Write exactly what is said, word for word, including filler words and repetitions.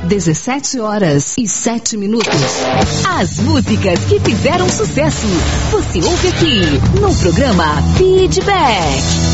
dezessete horas e sete minutos. As músicas que fizeram sucesso, você ouve aqui no programa Feedback.